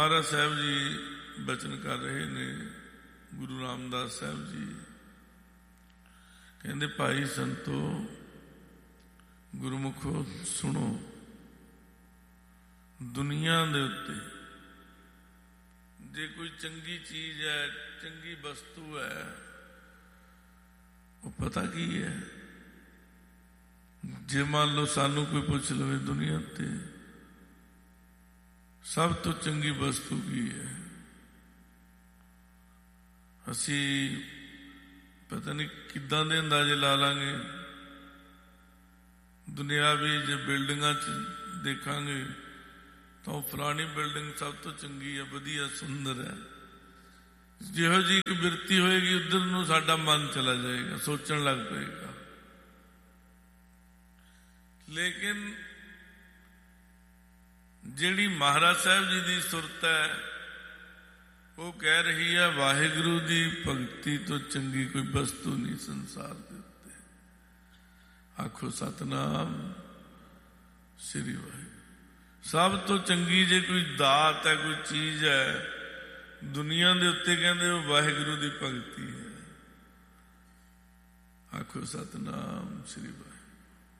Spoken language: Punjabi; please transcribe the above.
ਮਹਾਰਾਜ ਸਾਹਿਬ ਜੀ ਬਚਨ ਕਰ ਰਹੇ ਨੇ। ਗੁਰੂ ਰਾਮਦਾਸ ਸਾਹਿਬ ਜੀ ਕਹਿੰਦੇ, ਭਾਈ ਸੰਤੋ ਗੁਰਮੁਖੋ ਸੁਣੋ, ਦੁਨੀਆ ਦੇ ਉੱਤੇ ਜੇ ਕੋਈ ਚੰਗੀ ਚੀਜ਼ ਹੈ, ਚੰਗੀ ਵਸਤੂ ਹੈ, ਉਹ ਪਤਾ ਕੀ ਹੈ? ਜੇ ਮੰਨ ਲਓ ਸਾਨੂੰ ਕੋਈ ਪੁੱਛ ਲਵੇ ਦੁਨੀਆ ਤੇ ਸਭ ਤੋਂ ਚੰਗੀ ਵਸਤੂ ਕੀ ਹੈ, ਅਸੀਂ ਪਤਾ ਨਹੀਂ ਕਿੱਦਾਂ ਦੇ ਅੰਦਾਜ਼ੇ ਲਾ ਲਾਂਗੇ। ਦੁਨਿਆਵੀ ਜੇ ਬਿਲਡਿੰਗਾਂ 'ਚ ਦੇਖਾਂਗੇ ਤਾਂ ਉਹ ਫਲਾਣੀ ਬਿਲਡਿੰਗ ਸਭ ਤੋਂ ਚੰਗੀ ਹੈ, ਵਧੀਆ, ਸੁੰਦਰ ਹੈ। ਜਿਹੋ ਜਿਹੀ ਇੱਕ ਬਿਰਤੀ ਹੋਏਗੀ ਉੱਧਰ ਨੂੰ ਸਾਡਾ ਮਨ ਚਲਾ ਜਾਏਗਾ, ਸੋਚਣ ਲੱਗ ਪਏਗਾ। ਲੇਕਿਨ ਜਿਹੜੀ ਮਹਾਰਾਜ ਸਾਹਿਬ ਜੀ ਦੀ ਸੁਰਤ ਹੈ ਉਹ ਕਹਿ ਰਹੀ ਹੈ, ਵਾਹਿਗੁਰੂ ਦੀ ਭਗਤੀ ਤੋਂ ਚੰਗੀ ਕੋਈ ਵਸਤੂ ਨਹੀਂ ਸੰਸਾਰ ਦੇ ਉੱਤੇ। ਆਖੋ ਸਤਿਨਾਮ ਸ੍ਰੀ ਵਾਹਿਗੁਰੂ। ਸਭ ਤੋਂ ਚੰਗੀ ਜੇ ਕੋਈ ਦਾਤ ਹੈ, ਕੋਈ ਚੀਜ਼ ਹੈ ਦੁਨੀਆ ਦੇ ਉੱਤੇ, ਕਹਿੰਦੇ ਉਹ ਵਾਹਿਗੁਰੂ ਦੀ ਭਗਤੀ ਹੈ। ਆਖੋ ਸਤਿਨਾਮ ਸ੍ਰੀ ਵਾਹਿਗੁਰੂ।